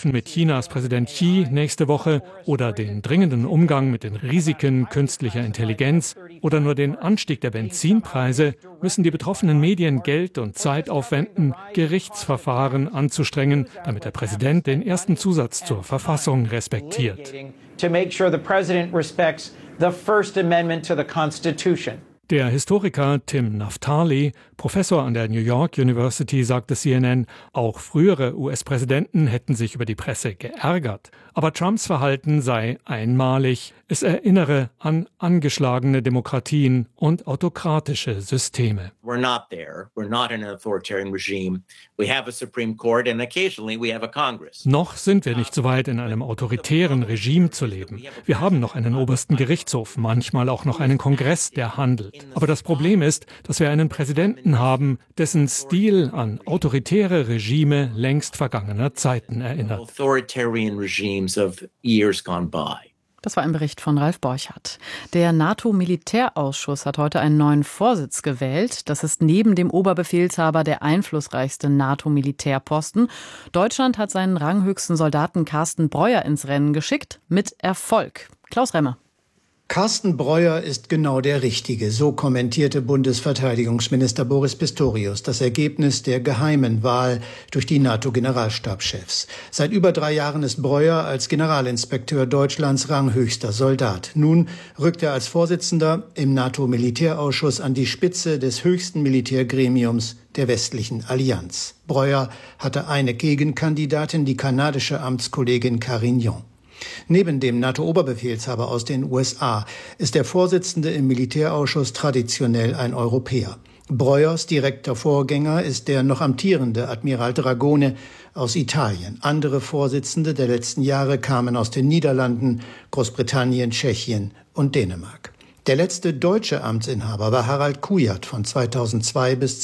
Treffen mit Chinas Präsident Xi nächste Woche oder den dringenden Umgang mit den Risiken künstlicher Intelligenz oder nur den Anstieg der Benzinpreise, müssen die betroffenen Medien Geld und Zeit aufwenden, Gerichtsverfahren anzustrengen, damit der Präsident den ersten Zusatz zur Verfassung respektiert. Der Historiker Tim Naftali, Professor an der New York University, sagte CNN, auch frühere US-Präsidenten hätten sich über die Presse geärgert. Aber Trumps Verhalten sei einmalig. Es erinnere an angeschlagene Demokratien und autokratische Systeme. We're not there. We're not in an authoritarian regime. We have a Supreme Court and occasionally we have a Congress. Noch sind wir nicht so weit, in einem autoritären Regime zu leben. Wir haben noch einen obersten Gerichtshof, manchmal auch noch einen Kongress, der handelt. Aber das Problem ist, dass wir einen Präsidenten haben, dessen Stil an autoritäre Regime längst vergangener Zeiten erinnert. Authoritarian regimes of years gone by. Das war ein Bericht von Ralf Borchardt. Der NATO-Militärausschuss hat heute einen neuen Vorsitz gewählt. Das ist neben dem Oberbefehlshaber der einflussreichste NATO-Militärposten. Deutschland hat seinen ranghöchsten Soldaten Carsten Breuer ins Rennen geschickt. Mit Erfolg. Klaus Remmer. Carsten Breuer ist genau der Richtige, so kommentierte Bundesverteidigungsminister Boris Pistorius das Ergebnis der geheimen Wahl durch die NATO-Generalstabschefs. Seit über 3 Jahren ist Breuer als Generalinspekteur Deutschlands ranghöchster Soldat. Nun rückt er als Vorsitzender im NATO-Militärausschuss an die Spitze des höchsten Militärgremiums der westlichen Allianz. Breuer hatte eine Gegenkandidatin, die kanadische Amtskollegin Carignan. Neben dem NATO-Oberbefehlshaber aus den USA ist der Vorsitzende im Militärausschuss traditionell ein Europäer. Breuers direkter Vorgänger ist der noch amtierende Admiral Dragone aus Italien. Andere Vorsitzende der letzten Jahre kamen aus den Niederlanden, Großbritannien, Tschechien und Dänemark. Der letzte deutsche Amtsinhaber war Harald Kujat von 2002 bis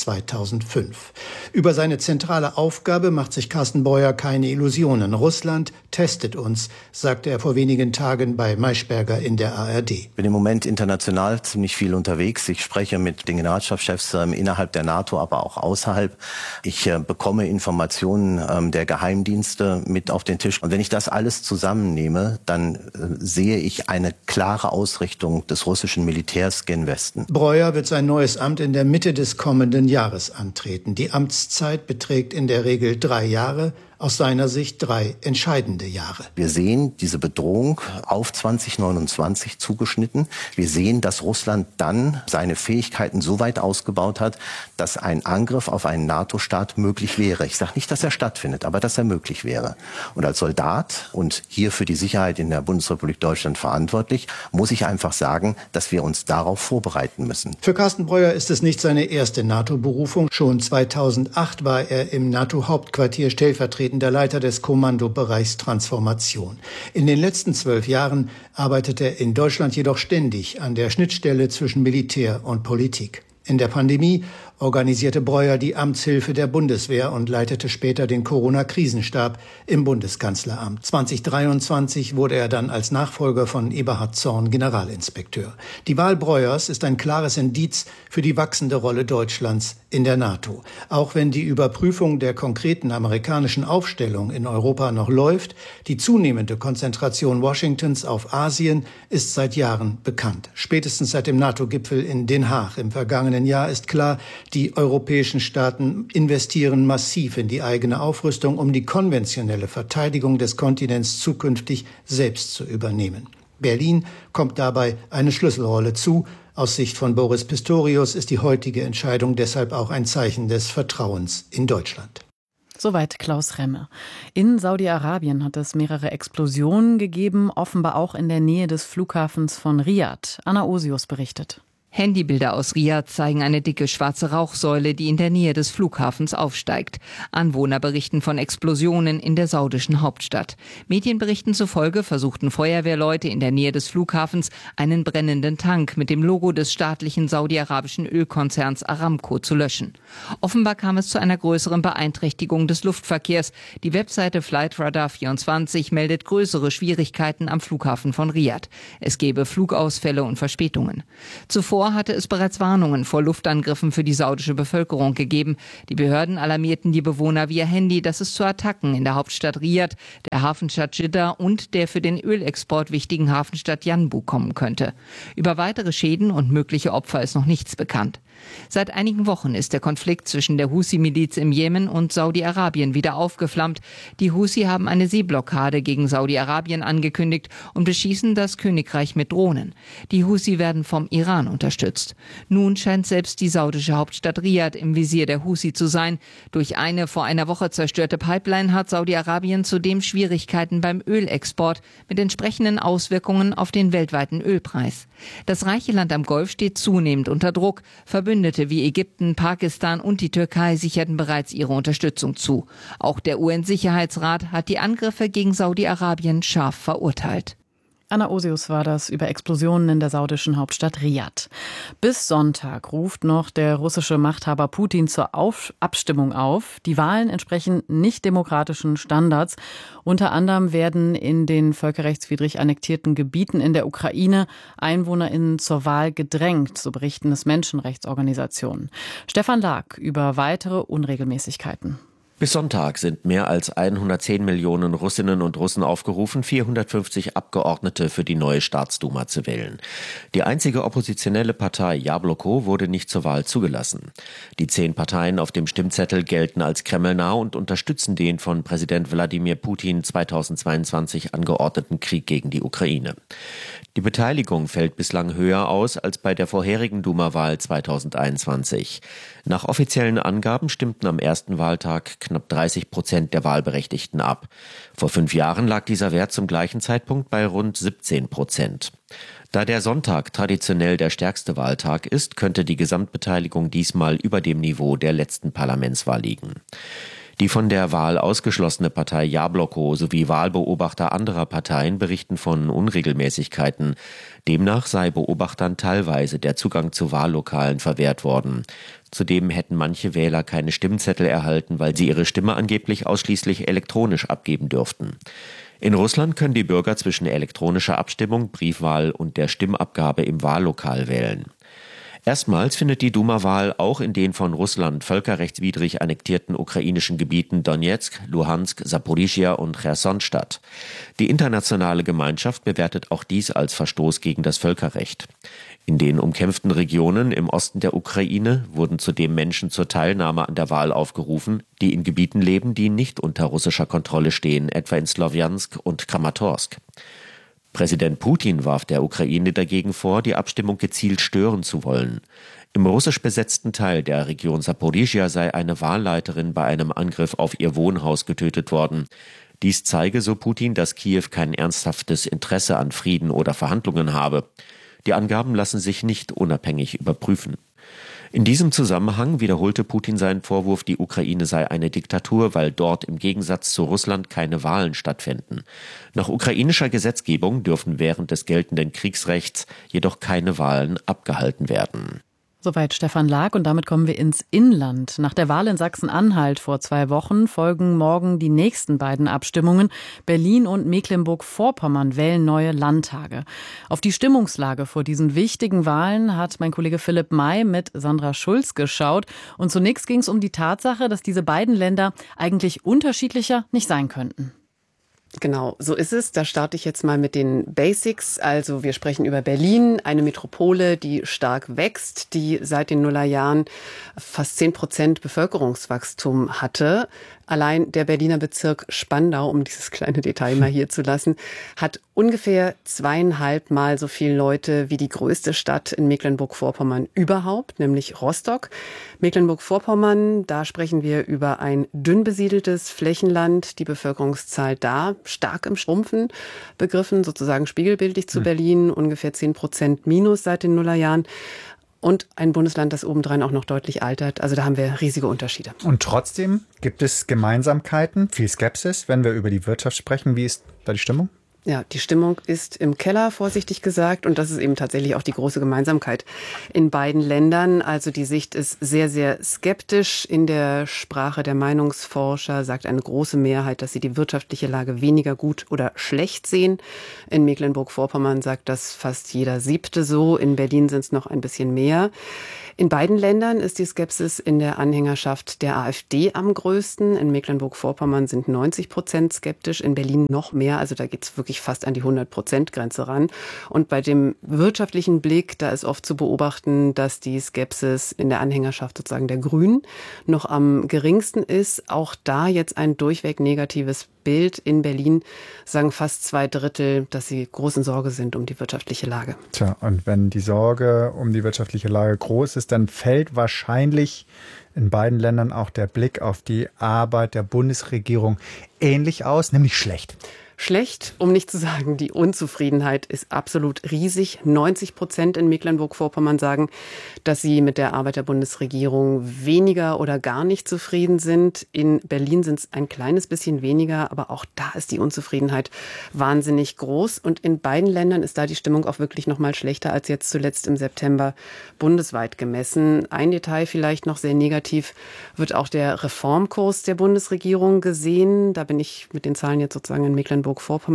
2005. Über seine zentrale Aufgabe macht sich Carsten Breuer keine Illusionen. Russland testet uns, sagte er vor wenigen Tagen bei Maischberger in der ARD. Ich bin im Moment international ziemlich viel unterwegs. Ich spreche mit den Generalstabschefs innerhalb der NATO, aber auch außerhalb. Ich bekomme Informationen der Geheimdienste mit auf den Tisch. Und wenn ich das alles zusammennehme, dann sehe ich eine klare Ausrichtung des russischen Militärs gen Westen. Breuer wird sein neues Amt in der Mitte des kommenden Jahres antreten. Die Amtszeit beträgt in der Regel 3 Jahre. Aus seiner Sicht 3 entscheidende Jahre. Wir sehen diese Bedrohung auf 2029 zugeschnitten. Wir sehen, dass Russland dann seine Fähigkeiten so weit ausgebaut hat, dass ein Angriff auf einen NATO-Staat möglich wäre. Ich sage nicht, dass er stattfindet, aber dass er möglich wäre. Und als Soldat und hier für die Sicherheit in der Bundesrepublik Deutschland verantwortlich, muss ich einfach sagen, dass wir uns darauf vorbereiten müssen. Für Carsten Breuer ist es nicht seine erste NATO-Berufung. Schon 2008 war er im NATO-Hauptquartier stellvertretender Leiter des Kommandobereichs Transformation. In den letzten 12 Jahren arbeitet er in Deutschland jedoch ständig an der Schnittstelle zwischen Militär und Politik. In der Pandemie organisierte Breuer die Amtshilfe der Bundeswehr und leitete später den Corona-Krisenstab im Bundeskanzleramt. 2023 wurde er dann als Nachfolger von Eberhard Zorn Generalinspekteur. Die Wahl Breuers ist ein klares Indiz für die wachsende Rolle Deutschlands in der NATO. Auch wenn die Überprüfung der konkreten amerikanischen Aufstellung in Europa noch läuft, die zunehmende Konzentration Washingtons auf Asien ist seit Jahren bekannt. Spätestens seit dem NATO-Gipfel in Den Haag im vergangenen Jahr ist klar, die europäischen Staaten investieren massiv in die eigene Aufrüstung, um die konventionelle Verteidigung des Kontinents zukünftig selbst zu übernehmen. Berlin kommt dabei eine Schlüsselrolle zu. Aus Sicht von Boris Pistorius ist die heutige Entscheidung deshalb auch ein Zeichen des Vertrauens in Deutschland. Soweit Klaus Remme. In Saudi-Arabien hat es mehrere Explosionen gegeben, offenbar auch in der Nähe des Flughafens von Riad. Anna Osius berichtet. Handybilder aus Riad zeigen eine dicke schwarze Rauchsäule, die in der Nähe des Flughafens aufsteigt. Anwohner berichten von Explosionen in der saudischen Hauptstadt. Medienberichten zufolge versuchten Feuerwehrleute in der Nähe des Flughafens einen brennenden Tank mit dem Logo des staatlichen saudi-arabischen Ölkonzerns Aramco zu löschen. Offenbar kam es zu einer größeren Beeinträchtigung des Luftverkehrs. Die Webseite Flightradar24 meldet größere Schwierigkeiten am Flughafen von Riad. Es gebe Flugausfälle und Verspätungen. Zuvor zuvor hatte es bereits Warnungen vor Luftangriffen für die saudische Bevölkerung gegeben. Die Behörden alarmierten die Bewohner via Handy, dass es zu Attacken in der Hauptstadt Riad, der Hafenstadt Jeddah und der für den Ölexport wichtigen Hafenstadt Yanbu kommen könnte. Über weitere Schäden und mögliche Opfer ist noch nichts bekannt. Seit einigen Wochen ist der Konflikt zwischen der Husi-Miliz im Jemen und Saudi-Arabien wieder aufgeflammt. Die Husi haben eine Seeblockade gegen Saudi-Arabien angekündigt und beschießen das Königreich mit Drohnen. Die Husi werden vom Iran unterstützt. Nun scheint selbst die saudische Hauptstadt Riad im Visier der Husi zu sein. Durch eine vor einer Woche zerstörte Pipeline hat Saudi-Arabien zudem Schwierigkeiten beim Ölexport mit entsprechenden Auswirkungen auf den weltweiten Ölpreis. Das reiche Land am Golf steht zunehmend unter Druck. Verbündete wie Ägypten, Pakistan und die Türkei sicherten bereits ihre Unterstützung zu. Auch der UN-Sicherheitsrat hat die Angriffe gegen Saudi-Arabien scharf verurteilt. Anna Osius war das über Explosionen in der saudischen Hauptstadt Riad. Bis Sonntag ruft noch der russische Machthaber Putin zur Abstimmung auf. Die Wahlen entsprechen nicht demokratischen Standards. Unter anderem werden in den völkerrechtswidrig annektierten Gebieten in der Ukraine EinwohnerInnen zur Wahl gedrängt, so berichten es Menschenrechtsorganisationen. Stefan Lag über weitere Unregelmäßigkeiten. Bis Sonntag sind mehr als 110 Millionen Russinnen und Russen aufgerufen, 450 Abgeordnete für die neue Staatsduma zu wählen. Die einzige oppositionelle Partei Jabloko wurde nicht zur Wahl zugelassen. Die 10 Parteien auf dem Stimmzettel gelten als kremlnah und unterstützen den von Präsident Wladimir Putin 2022 angeordneten Krieg gegen die Ukraine. Die Beteiligung fällt bislang höher aus als bei der vorherigen Duma-Wahl 2021. Nach offiziellen Angaben stimmten am ersten Wahltag knapp 30% der Wahlberechtigten ab. Vor 5 Jahren lag dieser Wert zum gleichen Zeitpunkt bei rund 17%. Da der Sonntag traditionell der stärkste Wahltag ist, könnte die Gesamtbeteiligung diesmal über dem Niveau der letzten Parlamentswahl liegen. Die von der Wahl ausgeschlossene Partei Jabloko sowie Wahlbeobachter anderer Parteien berichten von Unregelmäßigkeiten. Demnach sei Beobachtern teilweise der Zugang zu Wahllokalen verwehrt worden. Zudem hätten manche Wähler keine Stimmzettel erhalten, weil sie ihre Stimme angeblich ausschließlich elektronisch abgeben dürften. In Russland können die Bürger zwischen elektronischer Abstimmung, Briefwahl und der Stimmabgabe im Wahllokal wählen. Erstmals findet die Duma-Wahl auch in den von Russland völkerrechtswidrig annektierten ukrainischen Gebieten Donezk, Luhansk, Saporischschja und Cherson statt. Die internationale Gemeinschaft bewertet auch dies als Verstoß gegen das Völkerrecht. In den umkämpften Regionen im Osten der Ukraine wurden zudem Menschen zur Teilnahme an der Wahl aufgerufen, die in Gebieten leben, die nicht unter russischer Kontrolle stehen, etwa in Slowjansk und Kramatorsk. Präsident Putin warf der Ukraine dagegen vor, die Abstimmung gezielt stören zu wollen. Im russisch besetzten Teil der Region Saporischschja sei eine Wahlleiterin bei einem Angriff auf ihr Wohnhaus getötet worden. Dies zeige, so Putin, dass Kiew kein ernsthaftes Interesse an Frieden oder Verhandlungen habe. Die Angaben lassen sich nicht unabhängig überprüfen. In diesem Zusammenhang wiederholte Putin seinen Vorwurf, die Ukraine sei eine Diktatur, weil dort im Gegensatz zu Russland keine Wahlen stattfinden. Nach ukrainischer Gesetzgebung dürfen während des geltenden Kriegsrechts jedoch keine Wahlen abgehalten werden. Soweit Stefan Lag und damit kommen wir ins Inland. Nach der Wahl in Sachsen-Anhalt vor 2 Wochen folgen morgen die nächsten beiden Abstimmungen. Berlin und Mecklenburg-Vorpommern wählen neue Landtage. Auf die Stimmungslage vor diesen wichtigen Wahlen hat mein Kollege Philipp May mit Sandra Schulz geschaut. Und zunächst ging es um die Tatsache, dass diese beiden Länder eigentlich unterschiedlicher nicht sein könnten. Genau, so ist es. Da starte ich jetzt mal mit den Basics. Also wir sprechen über Berlin, eine Metropole, die stark wächst, die seit den Nullerjahren fast 10% Bevölkerungswachstum hatte. Allein der Berliner Bezirk Spandau, um dieses kleine Detail mal hier zu lassen, hat ungefähr 2,5 Mal so viele Leute wie die größte Stadt in Mecklenburg-Vorpommern überhaupt, nämlich Rostock. Mecklenburg-Vorpommern, da sprechen wir über ein dünn besiedeltes Flächenland, die Bevölkerungszahl da stark im Schrumpfen begriffen, sozusagen spiegelbildlich zu Berlin, ungefähr 10% minus seit den Nullerjahren. Und ein Bundesland, das obendrein auch noch deutlich altert. Also da haben wir riesige Unterschiede. Und trotzdem gibt es Gemeinsamkeiten, viel Skepsis, wenn wir über die Wirtschaft sprechen. Wie ist da die Stimmung? Ja, die Stimmung ist im Keller, vorsichtig gesagt. Und das ist eben tatsächlich auch die große Gemeinsamkeit in beiden Ländern. Also die Sicht ist sehr, sehr skeptisch. In der Sprache der Meinungsforscher sagt eine große Mehrheit, dass sie die wirtschaftliche Lage weniger gut oder schlecht sehen. In Mecklenburg-Vorpommern sagt das fast jeder Siebte so. In Berlin sind es noch ein bisschen mehr. In beiden Ländern ist die Skepsis in der Anhängerschaft der AfD am größten. In Mecklenburg-Vorpommern sind 90% skeptisch, in Berlin noch mehr. Also da geht es wirklich fast an die 100%-Grenze ran. Und bei dem wirtschaftlichen Blick, da ist oft zu beobachten, dass die Skepsis in der Anhängerschaft sozusagen der Grünen noch am geringsten ist. Auch da jetzt ein durchweg negatives Bild. In Berlin sagen fast 2/3, dass sie groß in Sorge sind um die wirtschaftliche Lage. Tja, und wenn die Sorge um die wirtschaftliche Lage groß ist, dann fällt wahrscheinlich in beiden Ländern auch der Blick auf die Arbeit der Bundesregierung ähnlich aus, nämlich schlecht. Schlecht, um nicht zu sagen, die Unzufriedenheit ist absolut riesig. 90% in Mecklenburg-Vorpommern sagen, dass sie mit der Arbeit der Bundesregierung weniger oder gar nicht zufrieden sind. In Berlin sind es ein kleines bisschen weniger, aber auch da ist die Unzufriedenheit wahnsinnig groß. Und in beiden Ländern ist da die Stimmung auch wirklich noch mal schlechter als jetzt zuletzt im September bundesweit gemessen. Ein Detail vielleicht noch sehr negativ wird auch der Reformkurs der Bundesregierung gesehen. Da bin ich mit den Zahlen jetzt sozusagen in Mecklenburg-Vorpommern.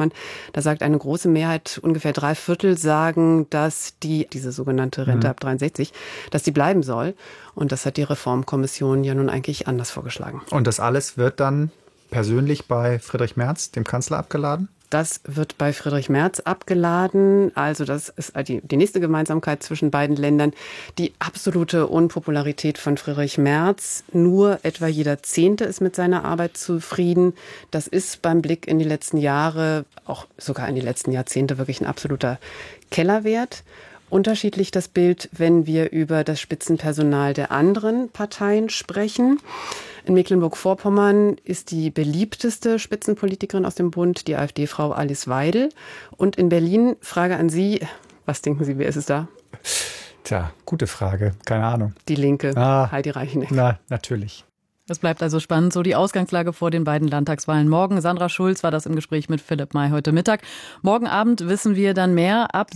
Da sagt eine große Mehrheit, ungefähr 3/4 sagen, dass diese sogenannte Rente ab 63, dass die bleiben soll. Und das hat die Reformkommission ja nun eigentlich anders vorgeschlagen. Und das alles wird dann persönlich bei Friedrich Merz, dem Kanzler, abgeladen? Das wird bei Friedrich Merz abgeladen. Also das ist die nächste Gemeinsamkeit zwischen beiden Ländern. Die absolute Unpopularität von Friedrich Merz. Nur etwa jeder Zehnte ist mit seiner Arbeit zufrieden. Das ist beim Blick in die letzten Jahre, auch sogar in die letzten Jahrzehnte, wirklich ein absoluter Kellerwert. Unterschiedlich das Bild, wenn wir über das Spitzenpersonal der anderen Parteien sprechen. In Mecklenburg-Vorpommern ist die beliebteste Spitzenpolitikerin aus dem Bund die AfD-Frau Alice Weidel. Und in Berlin, Frage an Sie, was denken Sie, wer ist es da? Tja, gute Frage, keine Ahnung. Die Linke, Heidi Reicheneck. Na, natürlich. Es bleibt also spannend, so die Ausgangslage vor den beiden Landtagswahlen morgen. Sandra Schulz war das im Gespräch mit Philipp May heute Mittag. Morgen Abend wissen wir dann mehr. Ab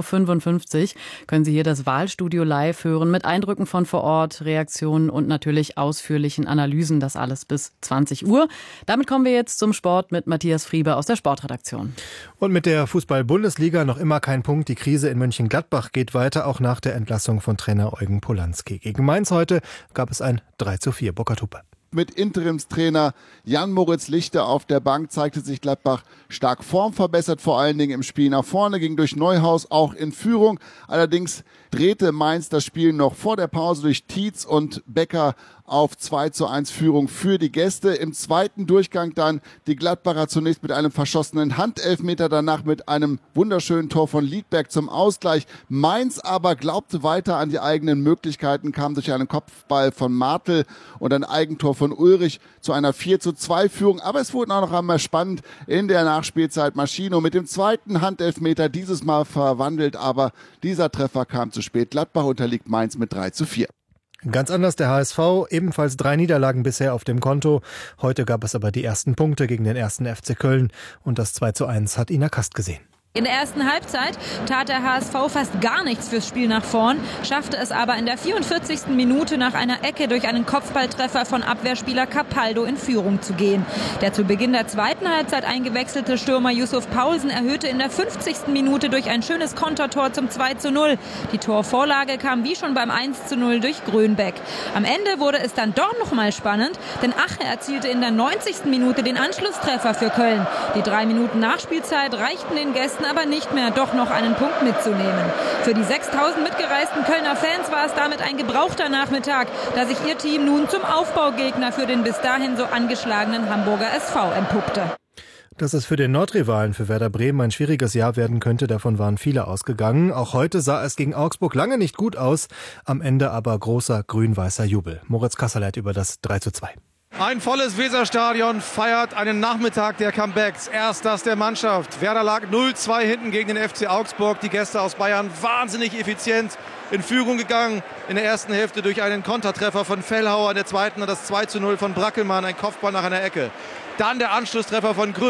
17.55 Uhr können Sie hier das Wahlstudio live hören mit Eindrücken von vor Ort, Reaktionen und natürlich ausführlichen Analysen. Das alles bis 20 Uhr. Damit kommen wir jetzt zum Sport mit Matthias Friebe aus der Sportredaktion. Und mit der Fußball-Bundesliga noch immer kein Punkt. Die Krise in Mönchengladbach geht weiter, auch nach der Entlassung von Trainer Eugen Polanski. Gegen Mainz heute gab es ein 3:4. Burkhard Hupe. Mit Interimstrainer Jan-Moritz Lichter auf der Bank zeigte sich Gladbach stark formverbessert, vor allen Dingen im Spiel nach vorne, ging durch Neuhaus auch in Führung. Allerdings drehte Mainz das Spiel noch vor der Pause durch Tietz und Becker auf 2:1 Führung für die Gäste. Im zweiten Durchgang dann die Gladbacher zunächst mit einem verschossenen Handelfmeter, danach mit einem wunderschönen Tor von Liedberg zum Ausgleich. Mainz aber glaubte weiter an die eigenen Möglichkeiten, kam durch einen Kopfball von Martel und ein Eigentor von Ulrich zu einer 4:2 Führung. Aber es wurde auch noch einmal spannend in der Nachspielzeit. Maschino mit dem zweiten Handelfmeter, dieses Mal verwandelt, aber dieser Treffer kam zu spät. Gladbach unterliegt Mainz mit 3:4. Ganz anders der HSV, ebenfalls 3 Niederlagen bisher auf dem Konto. Heute gab es aber die ersten Punkte gegen den 1. FC Köln und das 2:1 hat Ina Kast gesehen. In der ersten Halbzeit tat der HSV fast gar nichts fürs Spiel nach vorn, schaffte es aber in der 44. Minute nach einer Ecke durch einen Kopfballtreffer von Abwehrspieler Capaldo in Führung zu gehen. Der zu Beginn der zweiten Halbzeit eingewechselte Stürmer Yusuf Paulsen erhöhte in der 50. Minute durch ein schönes Kontertor zum 2:0. Die Torvorlage kam wie schon beim 1:0 durch Grönbeck. Am Ende wurde es dann doch noch mal spannend, denn Ache erzielte in der 90. Minute den Anschlusstreffer für Köln. Die 3 Minuten Nachspielzeit reichten den Gästen aber nicht mehr, doch noch einen Punkt mitzunehmen. Für die 6.000 mitgereisten Kölner Fans war es damit ein gebrauchter Nachmittag, da sich ihr Team nun zum Aufbaugegner für den bis dahin so angeschlagenen Hamburger SV entpuppte. Dass es für den Nordrivalen für Werder Bremen ein schwieriges Jahr werden könnte, davon waren viele ausgegangen. Auch heute sah es gegen Augsburg lange nicht gut aus, am Ende aber großer grün-weißer Jubel. Moritz Kasserlet über das 3:2. Ein volles Weserstadion feiert einen Nachmittag der Comebacks. Erst das der Mannschaft. Werder lag 0:2 hinten gegen den FC Augsburg. Die Gäste aus Bayern wahnsinnig effizient in Führung gegangen. In der ersten Hälfte durch einen Kontertreffer von Fellhauer, in der zweiten das 2:0 von Brackelmann, ein Kopfball nach einer Ecke. Dann der Anschlusstreffer von Gröhl.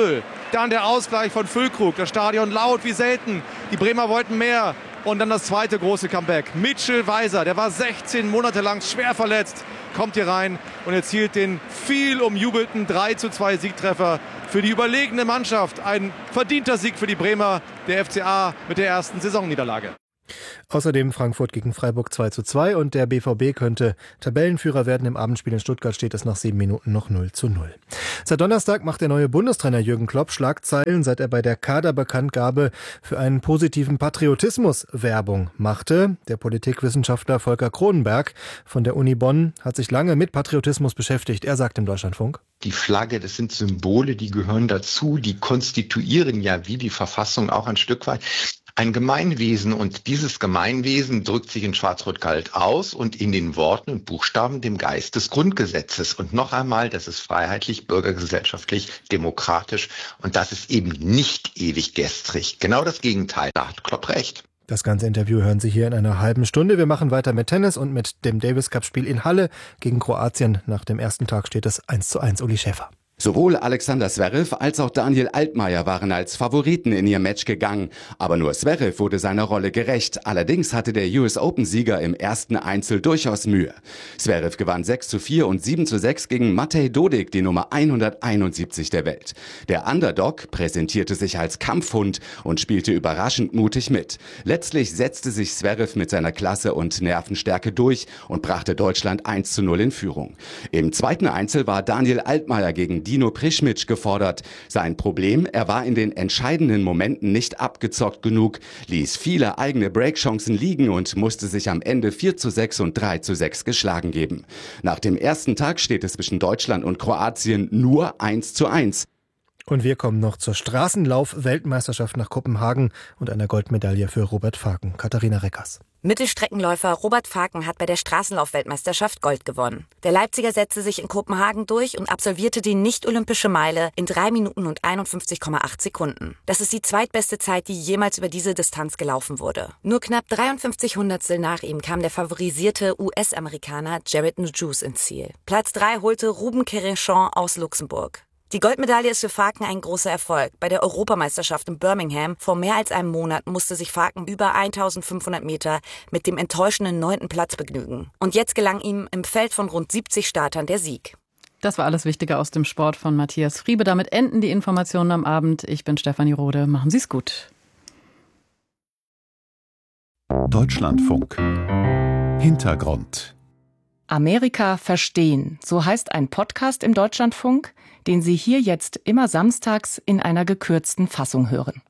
Dann der Ausgleich von Füllkrug. Das Stadion laut wie selten. Die Bremer wollten mehr. Und dann das zweite große Comeback. Mitchell Weiser, der war 16 Monate lang schwer verletzt, kommt hier rein und erzielt den viel umjubelten 3:2 Siegtreffer für die überlegene Mannschaft. Ein verdienter Sieg für die Bremer, der FCA mit der ersten Saisonniederlage. Außerdem Frankfurt gegen Freiburg 2:2 und der BVB könnte Tabellenführer werden. Im Abendspiel in Stuttgart steht es nach 7 Minuten noch 0:0. Seit Donnerstag macht der neue Bundestrainer Jürgen Klopp Schlagzeilen, seit er bei der Kaderbekanntgabe für einen positiven Patriotismus Werbung machte. Der Politikwissenschaftler Volker Kronenberg von der Uni Bonn hat sich lange mit Patriotismus beschäftigt. Er sagt im Deutschlandfunk: Die Flagge, das sind Symbole, die gehören dazu, die konstituieren ja wie die Verfassung auch ein Stück weit ein Gemeinwesen, und dieses Gemeinwesen drückt sich in Schwarz-Rot-Gold aus und in den Worten und Buchstaben dem Geist des Grundgesetzes. Und noch einmal, das ist freiheitlich, bürgergesellschaftlich, demokratisch, und das ist eben nicht ewig gestrig. Genau das Gegenteil, da hat Klopp recht. Das ganze Interview hören Sie hier in einer halben Stunde. Wir machen weiter mit Tennis und mit dem Davis-Cup-Spiel in Halle gegen Kroatien. Nach dem ersten Tag steht es 1:1. Uli Schäfer. Sowohl Alexander Zverev als auch Daniel Altmaier waren als Favoriten in ihr Match gegangen. Aber nur Zverev wurde seiner Rolle gerecht. Allerdings hatte der US Open-Sieger im ersten Einzel durchaus Mühe. Zverev gewann 6:4 und 7:6 gegen Matej Dodik, die Nummer 171 der Welt. Der Underdog präsentierte sich als Kampfhund und spielte überraschend mutig mit. Letztlich setzte sich Zverev mit seiner Klasse und Nervenstärke durch und brachte Deutschland 1:0 in Führung. Im zweiten Einzel war Daniel Altmaier gegen Dino Prischmitsch gefordert. Sein Problem, er war in den entscheidenden Momenten nicht abgezockt genug, ließ viele eigene Breakchancen liegen und musste sich am Ende 4:6 und 3:6 geschlagen geben. Nach dem ersten Tag steht es zwischen Deutschland und Kroatien nur 1:1. Und wir kommen noch zur Straßenlauf-Weltmeisterschaft nach Kopenhagen und einer Goldmedaille für Robert Faken. Katharina Reckers. Mittelstreckenläufer Robert Faken hat bei der Straßenlauf-Weltmeisterschaft Gold gewonnen. Der Leipziger setzte sich in Kopenhagen durch und absolvierte die nicht-olympische Meile in 3 Minuten und 51,8 Sekunden. Das ist die zweitbeste Zeit, die jemals über diese Distanz gelaufen wurde. Nur knapp 53 Hundertstel nach ihm kam der favorisierte US-Amerikaner Jared Nujus ins Ziel. Platz 3 holte Ruben Queréchon aus Luxemburg. Die Goldmedaille ist für Faken ein großer Erfolg. Bei der Europameisterschaft in Birmingham vor mehr als einem Monat musste sich Faken über 1500 Meter mit dem enttäuschenden 9. Platz begnügen. Und jetzt gelang ihm im Feld von rund 70 Startern der Sieg. Das war alles Wichtige aus dem Sport von Matthias Friebe. Damit enden die Informationen am Abend. Ich bin Stefanie Rode. Machen Sie es gut. Deutschlandfunk. Hintergrund. Amerika verstehen, so heißt ein Podcast im Deutschlandfunk, den Sie hier jetzt immer samstags in einer gekürzten Fassung hören.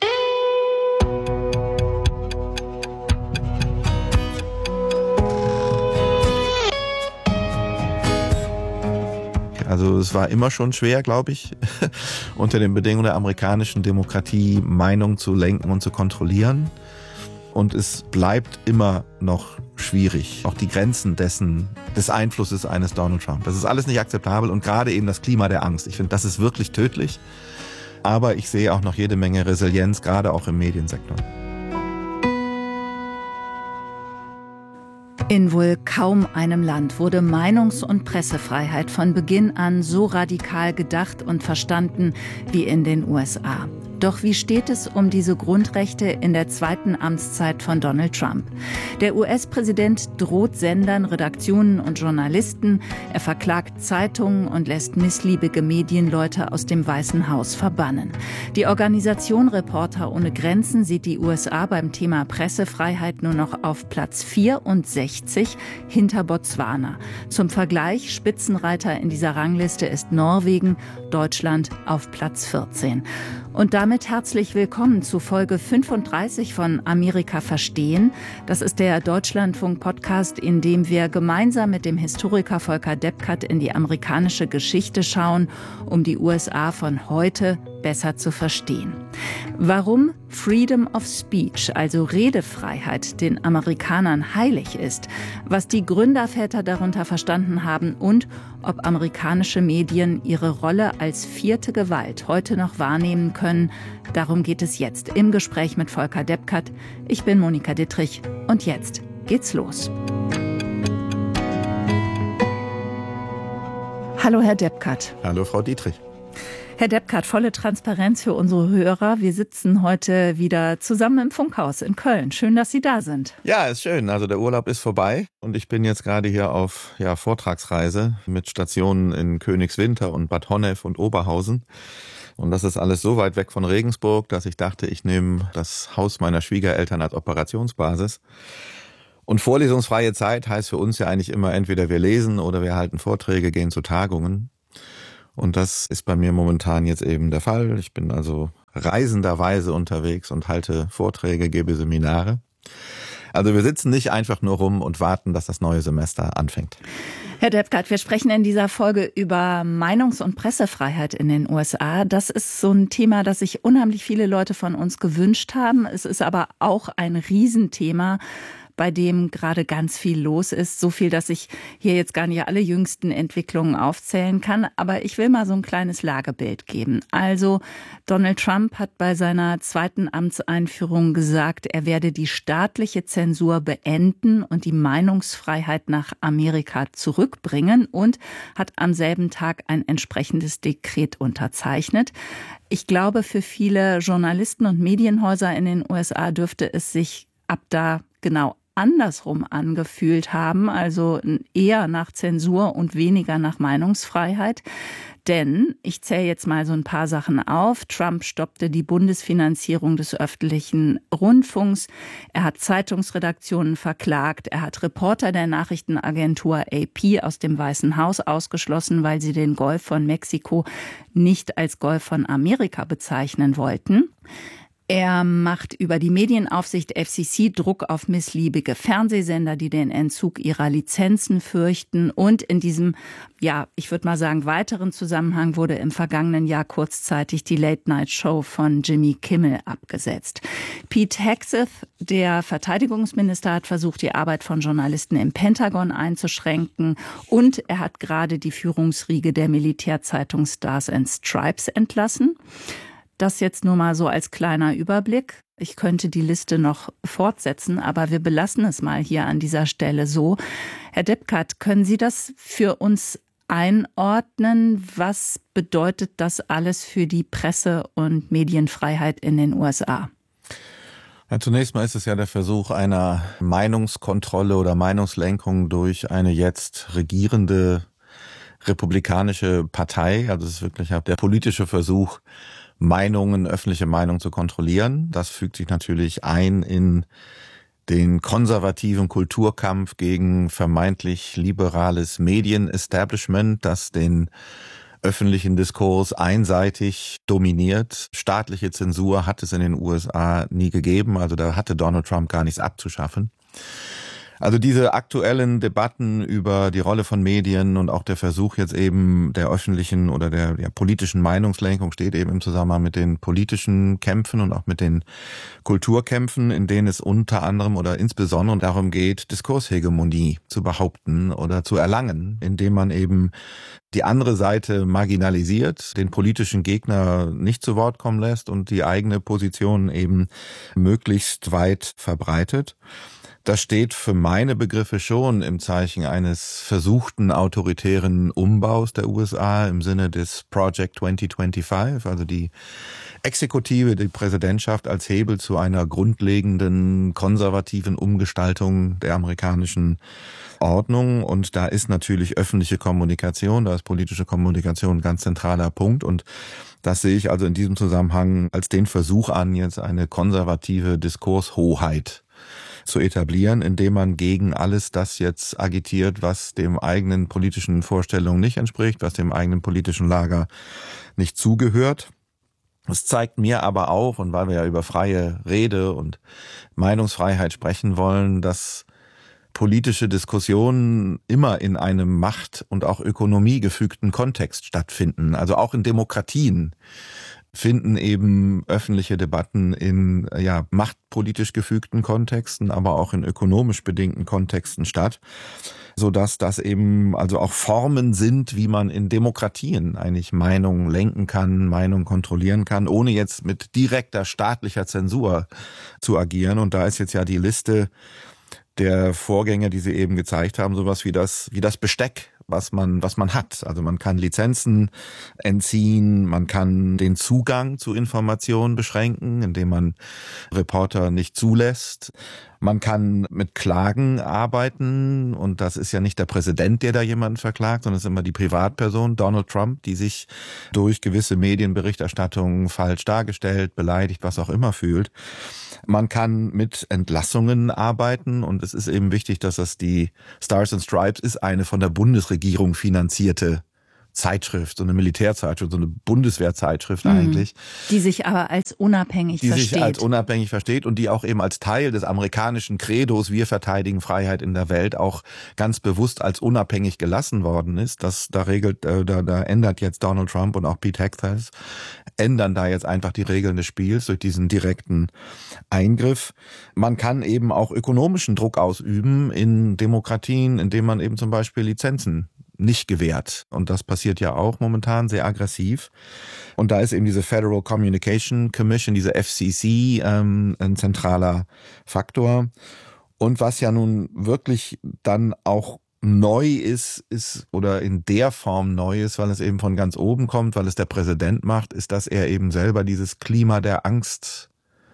Also es war immer schon schwer, glaube ich, unter den Bedingungen der amerikanischen Demokratie Meinung zu lenken und zu kontrollieren. Und es bleibt immer noch schwierig, auch die Grenzen des Einflusses eines Donald Trump. Das ist alles nicht akzeptabel und gerade eben das Klima der Angst. Ich finde, das ist wirklich tödlich. Aber ich sehe auch noch jede Menge Resilienz, gerade auch im Mediensektor. In wohl kaum einem Land wurde Meinungs- und Pressefreiheit von Beginn an so radikal gedacht und verstanden wie in den USA. Doch wie steht es um diese Grundrechte in der zweiten Amtszeit von Donald Trump? Der US-Präsident droht Sendern, Redaktionen und Journalisten. Er verklagt Zeitungen und lässt missliebige Medienleute aus dem Weißen Haus verbannen. Die Organisation Reporter ohne Grenzen sieht die USA beim Thema Pressefreiheit nur noch auf Platz 64 hinter Botswana. Zum Vergleich, Spitzenreiter in dieser Rangliste ist Norwegen, Deutschland auf Platz 14. Und damit herzlich willkommen zu Folge 35 von Amerika verstehen. Das ist der Deutschlandfunk-Podcast, in dem wir gemeinsam mit dem Historiker Volker Deppkat in die amerikanische Geschichte schauen, um die USA von heute besser zu verstehen. Warum Freedom of Speech, also Redefreiheit, den Amerikanern heilig ist, was die Gründerväter darunter verstanden haben und ob amerikanische Medien ihre Rolle als vierte Gewalt heute noch wahrnehmen können, darum geht es jetzt im Gespräch mit Volker Deppkat. Ich bin Monika Dittrich und jetzt geht's los. Hallo Herr Deppkat. Hallo Frau Dietrich. Herr Deppkart, volle Transparenz für unsere Hörer. Wir sitzen heute wieder zusammen im Funkhaus in Köln. Schön, dass Sie da sind. Ja, ist schön. Also der Urlaub ist vorbei und ich bin jetzt gerade hier auf Vortragsreise mit Stationen in Königswinter und Bad Honnef und Oberhausen. Und das ist alles so weit weg von Regensburg, dass ich dachte, ich nehme das Haus meiner Schwiegereltern als Operationsbasis. Und vorlesungsfreie Zeit heißt für uns ja eigentlich immer, entweder wir lesen oder wir halten Vorträge, gehen zu Tagungen. Und das ist bei mir momentan jetzt eben der Fall. Ich bin also reisenderweise unterwegs und halte Vorträge, gebe Seminare. Also wir sitzen nicht einfach nur rum und warten, dass das neue Semester anfängt. Herr Deppkart, wir sprechen in dieser Folge über Meinungs- und Pressefreiheit in den USA. Das ist so ein Thema, das sich unheimlich viele Leute von uns gewünscht haben. Es ist aber auch ein Riesenthema, bei dem gerade ganz viel los ist. So viel, dass ich hier jetzt gar nicht alle jüngsten Entwicklungen aufzählen kann. Aber ich will mal so ein kleines Lagebild geben. Also Donald Trump hat bei seiner zweiten Amtseinführung gesagt, er werde die staatliche Zensur beenden und die Meinungsfreiheit nach Amerika zurückbringen und hat am selben Tag ein entsprechendes Dekret unterzeichnet. Ich glaube, für viele Journalisten und Medienhäuser in den USA dürfte es sich ab da genau andersrum angefühlt haben, also eher nach Zensur und weniger nach Meinungsfreiheit. Denn, ich zähle jetzt mal so ein paar Sachen auf, Trump stoppte die Bundesfinanzierung des öffentlichen Rundfunks, er hat Zeitungsredaktionen verklagt, er hat Reporter der Nachrichtenagentur AP aus dem Weißen Haus ausgeschlossen, weil sie den Golf von Mexiko nicht als Golf von Amerika bezeichnen wollten. Er macht über die Medienaufsicht FCC Druck auf missliebige Fernsehsender, die den Entzug ihrer Lizenzen fürchten. Und in diesem, ich würde mal sagen, weiteren Zusammenhang wurde im vergangenen Jahr kurzzeitig die Late-Night-Show von Jimmy Kimmel abgesetzt. Pete Hegseth, der Verteidigungsminister, hat versucht, die Arbeit von Journalisten im Pentagon einzuschränken. Und er hat gerade die Führungsriege der Militärzeitung Stars and Stripes entlassen. Das jetzt nur mal so als kleiner Überblick. Ich könnte die Liste noch fortsetzen, aber wir belassen es mal hier an dieser Stelle so. Herr Deppkart, können Sie das für uns einordnen? Was bedeutet das alles für die Presse- und Medienfreiheit in den USA? Ja, zunächst mal ist es ja der Versuch einer Meinungskontrolle oder Meinungslenkung durch eine jetzt regierende republikanische Partei. Also es ist wirklich der politische Versuch, Meinungen, öffentliche Meinung zu kontrollieren. Das fügt sich natürlich ein in den konservativen Kulturkampf gegen vermeintlich liberales Medienestablishment, das den öffentlichen Diskurs einseitig dominiert. Staatliche Zensur hat es in den USA nie gegeben, also da hatte Donald Trump gar nichts abzuschaffen. Also diese aktuellen Debatten über die Rolle von Medien und auch der Versuch jetzt eben der öffentlichen oder der politischen Meinungslenkung steht eben im Zusammenhang mit den politischen Kämpfen und auch mit den Kulturkämpfen, in denen es unter anderem oder insbesondere darum geht, Diskurshegemonie zu behaupten oder zu erlangen, indem man eben die andere Seite marginalisiert, den politischen Gegner nicht zu Wort kommen lässt und die eigene Position eben möglichst weit verbreitet. Das steht für meine Begriffe schon im Zeichen eines versuchten autoritären Umbaus der USA im Sinne des Project 2025, also die Exekutive, die Präsidentschaft als Hebel zu einer grundlegenden konservativen Umgestaltung der amerikanischen Ordnung. Und da ist natürlich öffentliche Kommunikation, da ist politische Kommunikation ein ganz zentraler Punkt. Und das sehe ich also in diesem Zusammenhang als den Versuch an, jetzt eine konservative Diskurshoheit zu etablieren, indem man gegen alles das jetzt agitiert, was dem eigenen politischen Vorstellungen nicht entspricht, was dem eigenen politischen Lager nicht zugehört. Es zeigt mir aber auch, und weil wir ja über freie Rede und Meinungsfreiheit sprechen wollen, dass politische Diskussionen immer in einem Macht- und auch ökonomiegefügten Kontext stattfinden, also auch in Demokratien finden eben öffentliche Debatten in machtpolitisch gefügten Kontexten, aber auch in ökonomisch bedingten Kontexten statt, sodass das eben also auch Formen sind, wie man in Demokratien eigentlich Meinungen lenken kann, Meinungen kontrollieren kann, ohne jetzt mit direkter staatlicher Zensur zu agieren. Und da ist jetzt ja die Liste der Vorgänge, die Sie eben gezeigt haben, sowas wie das Besteck, was man hat. Also man kann Lizenzen entziehen, man kann den Zugang zu Informationen beschränken, indem man Reporter nicht zulässt. Man kann mit Klagen arbeiten und das ist ja nicht der Präsident, der da jemanden verklagt, sondern es ist immer die Privatperson, Donald Trump, die sich durch gewisse Medienberichterstattungen falsch dargestellt, beleidigt, was auch immer fühlt. Man kann mit Entlassungen arbeiten und es ist eben wichtig, dass das die Stars and Stripes ist, eine von der Bundesregierung finanzierte Zeitschrift, so eine Militärzeitschrift, so eine Bundeswehrzeitschrift eigentlich. Die sich aber als unabhängig versteht. Die sich als unabhängig versteht und die auch eben als Teil des amerikanischen Credos, wir verteidigen Freiheit in der Welt, auch ganz bewusst als unabhängig gelassen worden ist. Da ändert jetzt Donald Trump und auch Pete Hegseth, ändern da jetzt einfach die Regeln des Spiels durch diesen direkten Eingriff. Man kann eben auch ökonomischen Druck ausüben in Demokratien, indem man eben zum Beispiel Lizenzen nicht gewährt. Und das passiert ja auch momentan sehr aggressiv. Und da ist eben diese Federal Communication Commission, diese FCC, ein zentraler Faktor. Und was ja nun wirklich dann auch neu ist oder in der Form neu ist, weil es eben von ganz oben kommt, weil es der Präsident macht, ist, dass er eben selber dieses Klima der Angst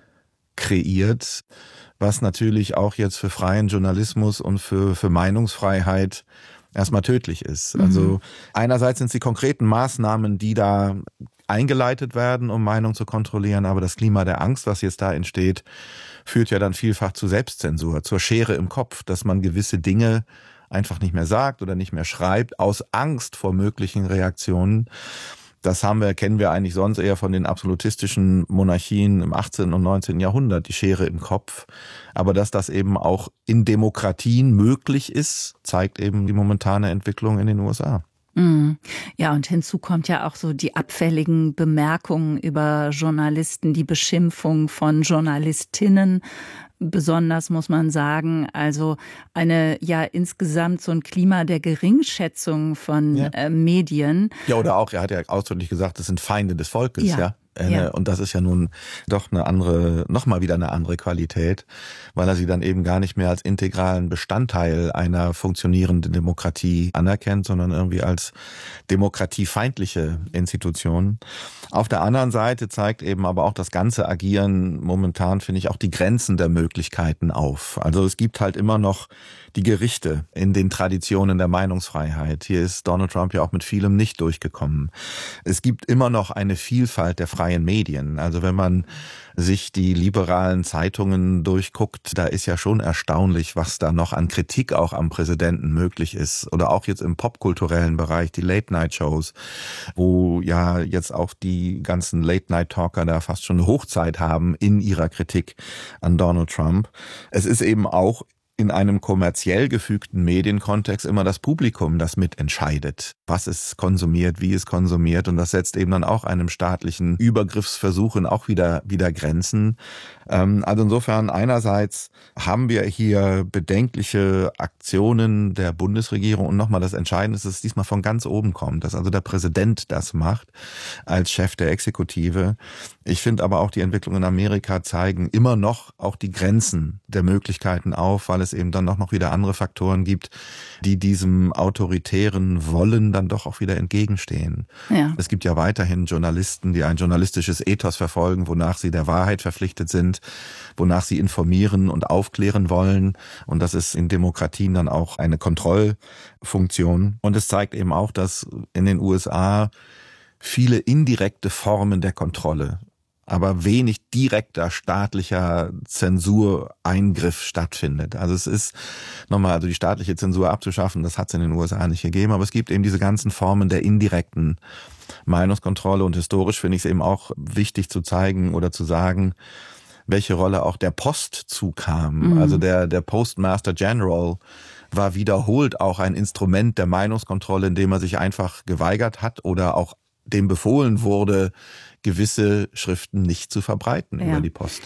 kreiert, was natürlich auch jetzt für freien Journalismus und für Meinungsfreiheit erstmal tödlich ist. Also einerseits sind es die konkreten Maßnahmen, die da eingeleitet werden, um Meinung zu kontrollieren, aber das Klima der Angst, was jetzt da entsteht, führt ja dann vielfach zu Selbstzensur, zur Schere im Kopf, dass man gewisse Dinge einfach nicht mehr sagt oder nicht mehr schreibt, aus Angst vor möglichen Reaktionen. Das kennen wir eigentlich sonst eher von den absolutistischen Monarchien im 18. und 19. Jahrhundert, die Schere im Kopf. Aber dass das eben auch in Demokratien möglich ist, zeigt eben die momentane Entwicklung in den USA. Ja, und hinzu kommt ja auch so die abfälligen Bemerkungen über Journalisten, die Beschimpfung von Journalistinnen. Besonders muss man sagen, also insgesamt so ein Klima der Geringschätzung von Medien. Ja, oder auch, er hat ja ausdrücklich gesagt, das sind Feinde des Volkes, ja. Und das ist ja nun doch nochmal wieder eine andere Qualität, weil er sie dann eben gar nicht mehr als integralen Bestandteil einer funktionierenden Demokratie anerkennt, sondern irgendwie als demokratiefeindliche Institution. Auf der anderen Seite zeigt eben aber auch das ganze Agieren momentan, finde ich, auch die Grenzen der Möglichkeiten auf. Also es gibt halt immer noch die Gerichte in den Traditionen der Meinungsfreiheit. Hier ist Donald Trump ja auch mit vielem nicht durchgekommen. Es gibt immer noch eine Vielfalt der freien Medien. Also wenn man sich die liberalen Zeitungen durchguckt, da ist ja schon erstaunlich, was da noch an Kritik auch am Präsidenten möglich ist. Oder auch jetzt im popkulturellen Bereich, die Late-Night-Shows, wo ja jetzt auch die ganzen Late-Night-Talker da fast schon eine Hochzeit haben in ihrer Kritik an Donald Trump. Es ist eben auch in einem kommerziell gefügten Medienkontext immer das Publikum, das mitentscheidet, was es konsumiert, wie es konsumiert. Und das setzt eben dann auch einem staatlichen Übergriffsversuchen auch wieder Grenzen. Also insofern einerseits haben wir hier bedenkliche Aktionen der Bundesregierung und nochmal das Entscheidende ist, dass es diesmal von ganz oben kommt, dass also der Präsident das macht als Chef der Exekutive. Ich finde aber auch die Entwicklungen in Amerika zeigen immer noch auch die Grenzen der Möglichkeiten auf, weil es eben dann noch wieder andere Faktoren gibt, die diesem autoritären Wollen dann doch auch wieder entgegenstehen. Ja. Es gibt ja weiterhin Journalisten, die ein journalistisches Ethos verfolgen, wonach sie der Wahrheit verpflichtet sind, wonach sie informieren und aufklären wollen. Und das ist in Demokratien dann auch eine Kontrollfunktion. Und es zeigt eben auch, dass in den USA viele indirekte Formen der Kontrolle, aber wenig direkter staatlicher Zensureingriff stattfindet. Also es ist also die staatliche Zensur abzuschaffen, das hat es in den USA nicht gegeben, aber es gibt eben diese ganzen Formen der indirekten Meinungskontrolle und historisch finde ich es eben auch wichtig zu zeigen oder zu sagen, welche Rolle auch der Post zukam. Also der Postmaster General war wiederholt auch ein Instrument der Meinungskontrolle, indem er sich einfach geweigert hat oder auch dem befohlen wurde, gewisse Schriften nicht zu verbreiten über die Post.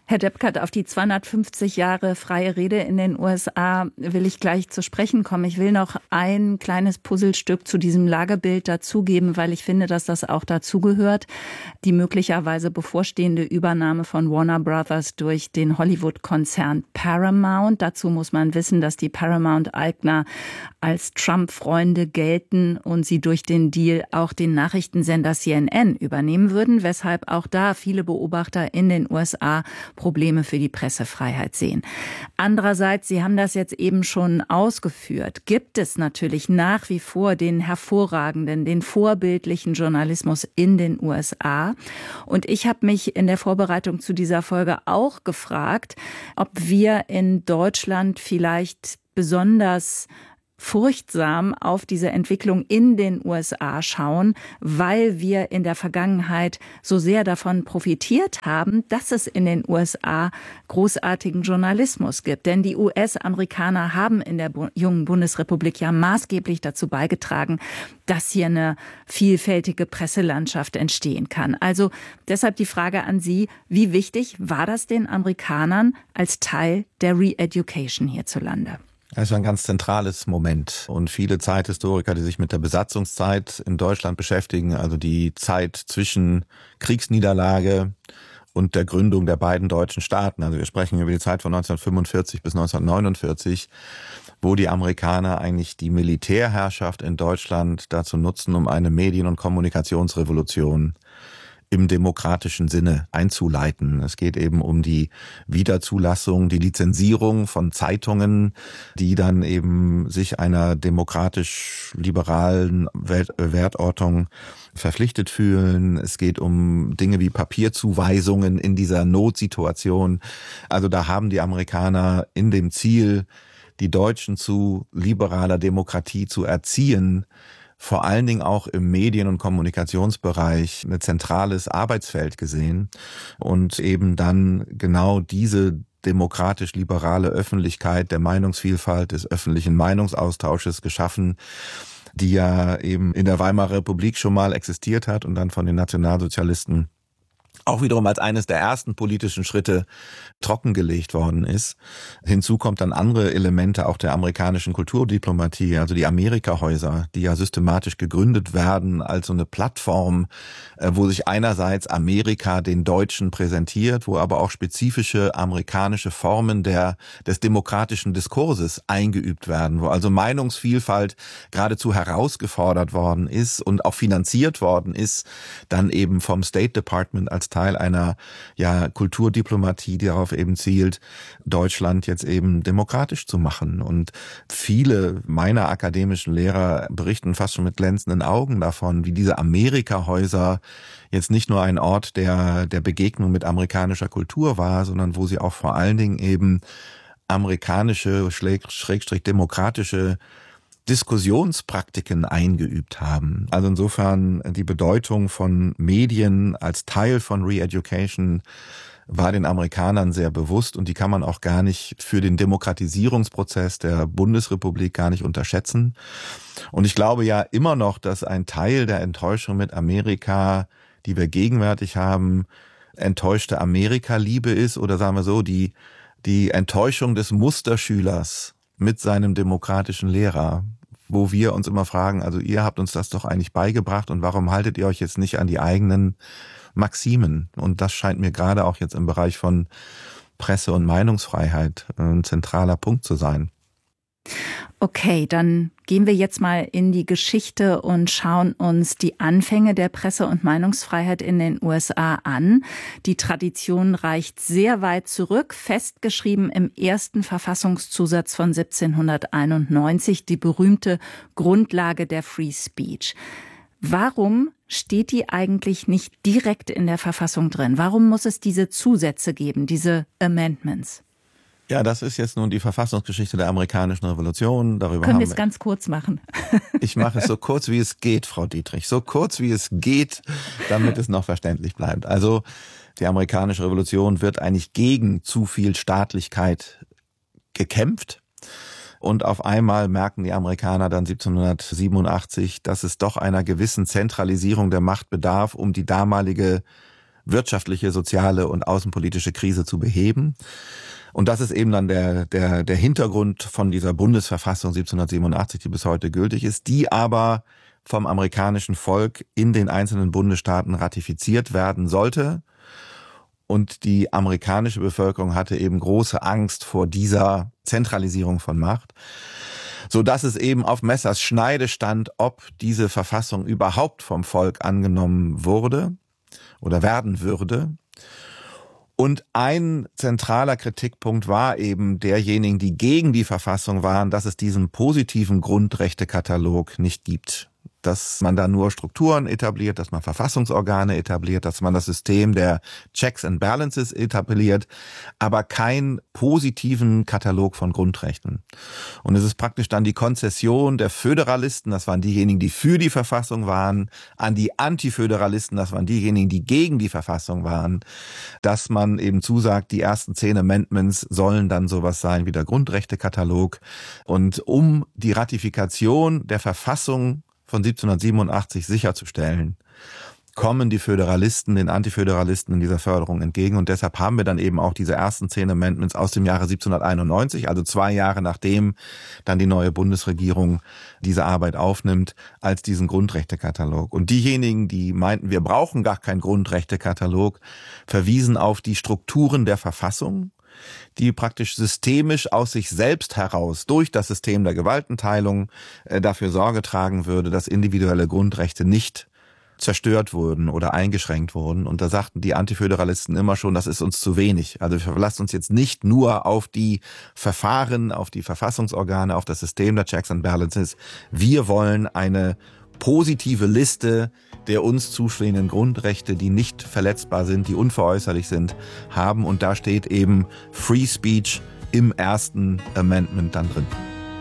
Herr Deppkert, auf die 250 Jahre freie Rede in den USA will ich gleich zu sprechen kommen. Ich will noch ein kleines Puzzlestück zu diesem Lagebild dazugeben, weil ich finde, dass das auch dazugehört. Die möglicherweise bevorstehende Übernahme von Warner Brothers durch den Hollywood-Konzern Paramount. Dazu muss man wissen, dass die Paramount-Eigner als Trump-Freunde gelten und sie durch den Deal auch den Nachrichtensender CNN übernehmen würden, weshalb auch da viele Beobachter in den USA Probleme für die Pressefreiheit sehen. Andererseits, Sie haben das jetzt eben schon ausgeführt, gibt es natürlich nach wie vor den hervorragenden, den vorbildlichen Journalismus in den USA. Und ich habe mich in der Vorbereitung zu dieser Folge auch gefragt, ob wir in Deutschland vielleicht besonders furchtsam auf diese Entwicklung in den USA schauen, weil wir in der Vergangenheit so sehr davon profitiert haben, dass es in den USA großartigen Journalismus gibt. Denn die US-Amerikaner haben in der jungen Bundesrepublik ja maßgeblich dazu beigetragen, dass hier eine vielfältige Presselandschaft entstehen kann. Also deshalb die Frage an Sie, wie wichtig war das den Amerikanern als Teil der Re-Education hierzulande? Das ist ein ganz zentrales Moment. Und viele Zeithistoriker, die sich mit der Besatzungszeit in Deutschland beschäftigen, also die Zeit zwischen Kriegsniederlage und der Gründung der beiden deutschen Staaten, also wir sprechen über die Zeit von 1945 bis 1949, wo die Amerikaner eigentlich die Militärherrschaft in Deutschland dazu nutzen, um eine Medien- und Kommunikationsrevolution im demokratischen Sinne einzuleiten. Es geht eben um die Wiederzulassung, die Lizenzierung von Zeitungen, die dann eben sich einer demokratisch-liberalen Wertordnung verpflichtet fühlen. Es geht um Dinge wie Papierzuweisungen in dieser Notsituation. Also da haben die Amerikaner in dem Ziel, die Deutschen zu liberaler Demokratie zu erziehen, vor allen Dingen auch im Medien- und Kommunikationsbereich ein zentrales Arbeitsfeld gesehen und eben dann genau diese demokratisch-liberale Öffentlichkeit der Meinungsvielfalt, des öffentlichen Meinungsaustausches geschaffen, die ja eben in der Weimarer Republik schon mal existiert hat und dann von den Nationalsozialisten auch wiederum als eines der ersten politischen Schritte trockengelegt worden ist. Hinzu kommt dann andere Elemente auch der amerikanischen Kulturdiplomatie, also die Amerika-Häuser, die ja systematisch gegründet werden als so eine Plattform, wo sich einerseits Amerika den Deutschen präsentiert, wo aber auch spezifische amerikanische Formen des demokratischen Diskurses eingeübt werden, wo also Meinungsvielfalt geradezu herausgefordert worden ist und auch finanziert worden ist, dann eben vom State Department als Teil einer Kulturdiplomatie, die darauf eben zielt, Deutschland jetzt eben demokratisch zu machen. Und viele meiner akademischen Lehrer berichten fast schon mit glänzenden Augen davon, wie diese Amerika-Häuser jetzt nicht nur ein Ort der Begegnung mit amerikanischer Kultur war, sondern wo sie auch vor allen Dingen eben amerikanische, demokratische Diskussionspraktiken eingeübt haben. Also insofern die Bedeutung von Medien als Teil von Re-Education war den Amerikanern sehr bewusst und die kann man auch gar nicht für den Demokratisierungsprozess der Bundesrepublik gar nicht unterschätzen. Und ich glaube ja immer noch, dass ein Teil der Enttäuschung mit Amerika, die wir gegenwärtig haben, enttäuschte Amerika-Liebe ist oder sagen wir so, die Enttäuschung des Musterschülers mit seinem demokratischen Lehrer, wo wir uns immer fragen, also ihr habt uns das doch eigentlich beigebracht und warum haltet ihr euch jetzt nicht an die eigenen Maximen? Und das scheint mir gerade auch jetzt im Bereich von Presse- und Meinungsfreiheit ein zentraler Punkt zu sein. Okay, dann gehen wir jetzt mal in die Geschichte und schauen uns die Anfänge der Presse- und Meinungsfreiheit in den USA an. Die Tradition reicht sehr weit zurück, festgeschrieben im ersten Verfassungszusatz von 1791, die berühmte Grundlage der Free Speech. Warum steht die eigentlich nicht direkt in der Verfassung drin? Warum muss es diese Zusätze geben, diese Amendments? Ja, das ist jetzt nun die Verfassungsgeschichte der amerikanischen Revolution. Darüber können wir es ganz kurz machen? Ich mache es so kurz, wie es geht, Frau Dietrich. So kurz, wie es geht, damit es noch verständlich bleibt. Also die amerikanische Revolution wird eigentlich gegen zu viel Staatlichkeit gekämpft. Und auf einmal merken die Amerikaner dann 1787, dass es doch einer gewissen Zentralisierung der Macht bedarf, um die damalige wirtschaftliche, soziale und außenpolitische Krise zu beheben. Und das ist eben dann der Hintergrund von dieser Bundesverfassung 1787, die bis heute gültig ist, die aber vom amerikanischen Volk in den einzelnen Bundesstaaten ratifiziert werden sollte. Und die amerikanische Bevölkerung hatte eben große Angst vor dieser Zentralisierung von Macht, so dass es eben auf Messers Schneide stand, ob diese Verfassung überhaupt vom Volk angenommen wurde oder werden würde. Und ein zentraler Kritikpunkt war eben derjenigen, die gegen die Verfassung waren, dass es diesen positiven Grundrechtekatalog nicht gibt. Dass man da nur Strukturen etabliert, dass man Verfassungsorgane etabliert, dass man das System der Checks and Balances etabliert, aber keinen positiven Katalog von Grundrechten. Und es ist praktisch dann die Konzession der Föderalisten, das waren diejenigen, die für die Verfassung waren, an die Antiföderalisten, das waren diejenigen, die gegen die Verfassung waren, dass man eben zusagt, die ersten 10 Amendments sollen dann sowas sein wie der Grundrechtekatalog. Und um die Ratifikation der Verfassung von 1787 sicherzustellen, kommen die Föderalisten den Antiföderalisten in dieser Förderung entgegen. Und deshalb haben wir dann eben auch diese ersten 10 Amendments aus dem Jahre 1791, also 2 Jahre nachdem dann die neue Bundesregierung diese Arbeit aufnimmt, als diesen Grundrechtekatalog. Und diejenigen, die meinten, wir brauchen gar keinen Grundrechtekatalog, verwiesen auf die Strukturen der Verfassung, die praktisch systemisch aus sich selbst heraus durch das System der Gewaltenteilung dafür Sorge tragen würde, dass individuelle Grundrechte nicht zerstört wurden oder eingeschränkt wurden. Und da sagten die Antiföderalisten immer schon, das ist uns zu wenig. Also wir verlassen uns jetzt nicht nur auf die Verfahren, auf die Verfassungsorgane, auf das System der Checks and Balances. Wir wollen eine positive Liste der uns zustehenden Grundrechte, die nicht verletzbar sind, die unveräußerlich sind, haben. Und da steht eben Free Speech im ersten Amendment dann drin.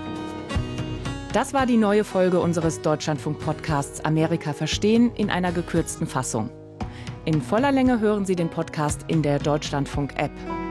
Das war die neue Folge unseres Deutschlandfunk-Podcasts Amerika verstehen in einer gekürzten Fassung. In voller Länge hören Sie den Podcast in der Deutschlandfunk-App.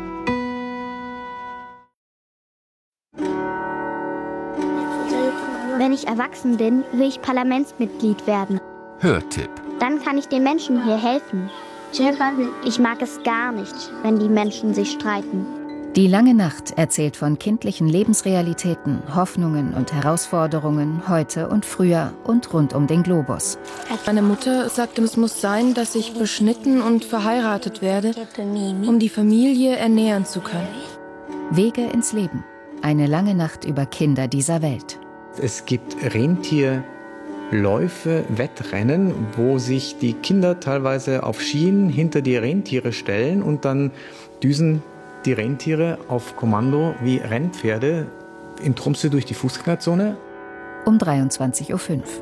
Wenn ich erwachsen bin, will ich Parlamentsmitglied werden. Hörtipp. Dann kann ich den Menschen hier helfen. Ich mag es gar nicht, wenn die Menschen sich streiten. Die lange Nacht erzählt von kindlichen Lebensrealitäten, Hoffnungen und Herausforderungen heute und früher und rund um den Globus. Meine Mutter sagte, es muss sein, dass ich beschnitten und verheiratet werde, um die Familie ernähren zu können. Wege ins Leben. Eine lange Nacht über Kinder dieser Welt. Es gibt Rentierläufe, Wettrennen, wo sich die Kinder teilweise auf Schienen hinter die Rentiere stellen und dann düsen die Rentiere auf Kommando wie Rennpferde in Tromsø durch die Fußgängerzone. Um 23:05 Uhr.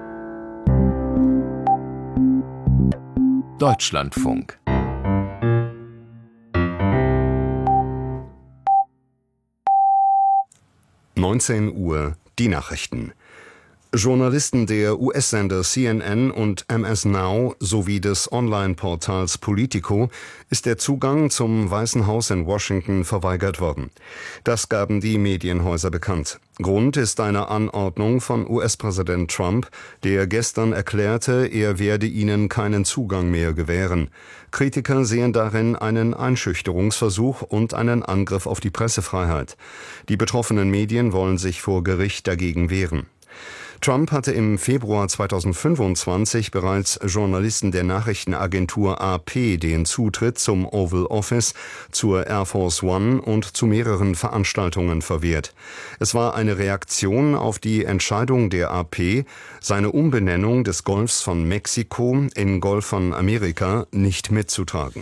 Deutschlandfunk. (19 Uhr) Die Nachrichten. Journalisten der US-Sender CNN und MS Now sowie des Online-Portals Politico ist der Zugang zum Weißen Haus in Washington verweigert worden. Das gaben die Medienhäuser bekannt. Grund ist eine Anordnung von US-Präsident Trump, der gestern erklärte, er werde ihnen keinen Zugang mehr gewähren. Kritiker sehen darin einen Einschüchterungsversuch und einen Angriff auf die Pressefreiheit. Die betroffenen Medien wollen sich vor Gericht dagegen wehren. Trump hatte im Februar 2025 bereits Journalisten der Nachrichtenagentur AP den Zutritt zum Oval Office, zur Air Force One und zu mehreren Veranstaltungen verwehrt. Es war eine Reaktion auf die Entscheidung der AP, seine Umbenennung des Golfs von Mexiko in Golf von Amerika nicht mitzutragen.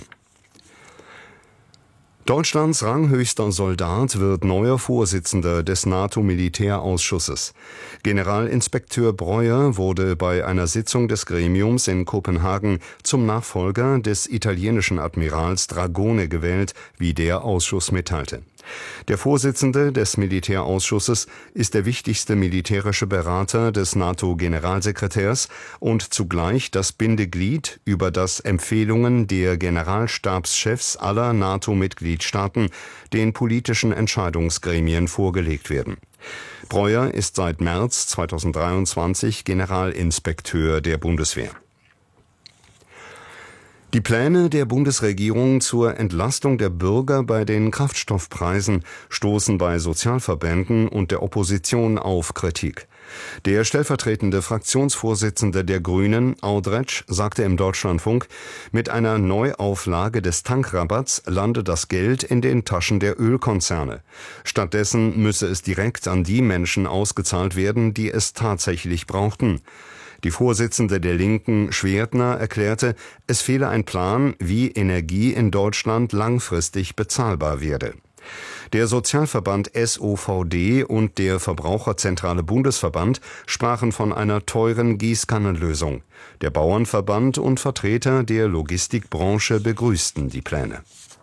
Deutschlands ranghöchster Soldat wird neuer Vorsitzender des NATO-Militärausschusses. Generalinspekteur Breuer wurde bei einer Sitzung des Gremiums in Kopenhagen zum Nachfolger des italienischen Admirals Dragone gewählt, wie der Ausschuss mitteilte. Der Vorsitzende des Militärausschusses ist der wichtigste militärische Berater des NATO-Generalsekretärs und zugleich das Bindeglied, über das Empfehlungen der Generalstabschefs aller NATO-Mitgliedstaaten den politischen Entscheidungsgremien vorgelegt werden. Breuer ist seit März 2023 Generalinspekteur der Bundeswehr. Die Pläne der Bundesregierung zur Entlastung der Bürger bei den Kraftstoffpreisen stoßen bei Sozialverbänden und der Opposition auf Kritik. Der stellvertretende Fraktionsvorsitzende der Grünen, Audretsch, sagte im Deutschlandfunk, mit einer Neuauflage des Tankrabatts lande das Geld in den Taschen der Ölkonzerne. Stattdessen müsse es direkt an die Menschen ausgezahlt werden, die es tatsächlich brauchten. Die Vorsitzende der Linken, Schwertner, erklärte, es fehle ein Plan, wie Energie in Deutschland langfristig bezahlbar werde. Der Sozialverband SOVD und der Verbraucherzentrale Bundesverband sprachen von einer teuren Gießkannenlösung. Der Bauernverband und Vertreter der Logistikbranche begrüßten die Pläne.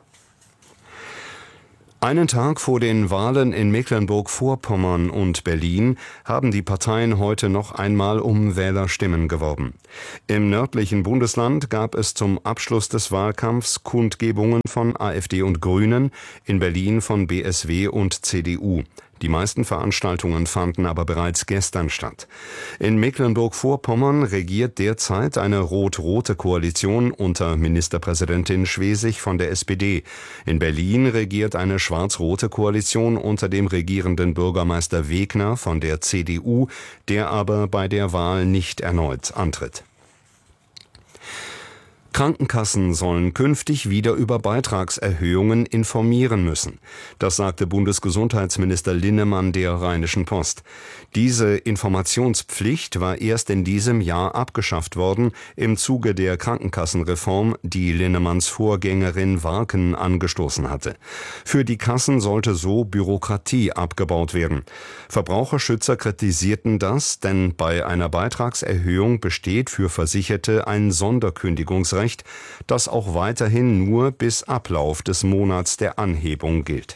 Einen Tag vor den Wahlen in Mecklenburg-Vorpommern und Berlin haben die Parteien heute noch einmal um Wählerstimmen geworben. Im nördlichen Bundesland gab es zum Abschluss des Wahlkampfs Kundgebungen von AfD und Grünen, in Berlin von BSW und CDU. Die meisten Veranstaltungen fanden aber bereits gestern statt. In Mecklenburg-Vorpommern regiert derzeit eine rot-rote Koalition unter Ministerpräsidentin Schwesig von der SPD. In Berlin regiert eine schwarz-rote Koalition unter dem regierenden Bürgermeister Wegner von der CDU, der aber bei der Wahl nicht erneut antritt. Krankenkassen sollen künftig wieder über Beitragserhöhungen informieren müssen. Das sagte Bundesgesundheitsminister Linnemann der Rheinischen Post. Diese Informationspflicht war erst in diesem Jahr abgeschafft worden, im Zuge der Krankenkassenreform, die Linnemanns Vorgängerin Warken angestoßen hatte. Für die Kassen sollte so Bürokratie abgebaut werden. Verbraucherschützer kritisierten das, denn bei einer Beitragserhöhung besteht für Versicherte ein Sonderkündigungsrecht, das auch weiterhin nur bis Ablauf des Monats der Anhebung gilt.